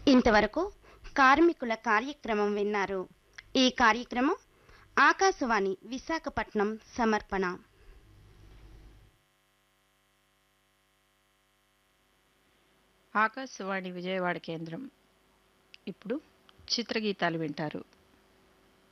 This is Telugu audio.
ఇంతవరకు కార్మికుల కార్యక్రమం విన్నారు. ఈ కార్యక్రమం ఆకాశవాణి విశాఖపట్నం సమర్పణ. ఆకాశవాణి విజయవాడ కేంద్రం. ఇప్పుడు చిత్రగీతాలు వింటారు.